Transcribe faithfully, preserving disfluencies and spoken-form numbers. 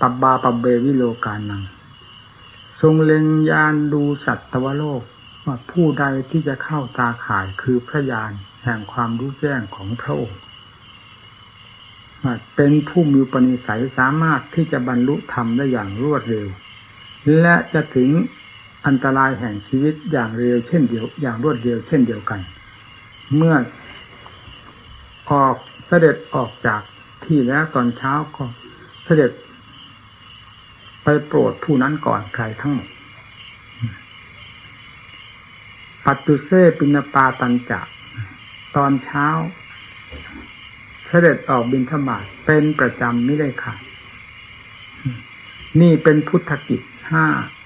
ปับบาปบเบวิโลกานังทรงเล็งยานดูสัตวโลกว่าผู้ใดที่จะเข้าตาข่ายคือพระญาณแห่งความรู้แจ้งของพระองค์เป็นผู้มีปณิสัยสามารถที่จะบรรลุธรรมได้อย่างรวดเร็วและจะถึงอันตรายแห่งชีวิตอย่างเร็วเช่นเดียวอย่างรวดเร็วเช่นเดียวกันเมื่อออกเสด็จออกจากที่แล้วตอนเช้าก็เสด็จไปโปรดผู้นั้นก่อนใครทั้งหมดปัจจุเซปิณปาตัญจะตอนเช้าเสด็จออกบิณฑบาตเป็นประจำไม่ได้ขาดนี่เป็นพุทธกิจห้า